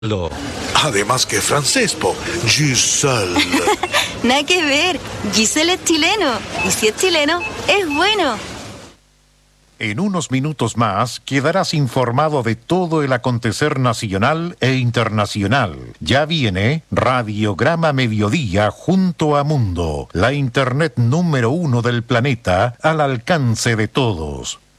Además que francés, po. Giselle. Nada que ver. Giselle es chileno. Y si es chileno, es bueno. En unos minutos más quedarás informado de todo el acontecer nacional e internacional. Ya viene Radiograma Mediodía junto a Mundo, la internet número 1 del planeta al alcance de todos.